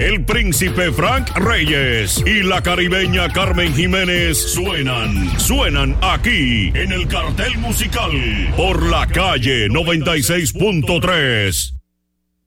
el príncipe Frank Reyes y la caribeña Carmen Jiménez suenan aquí en el Cartel Musical por la Calle 96.3.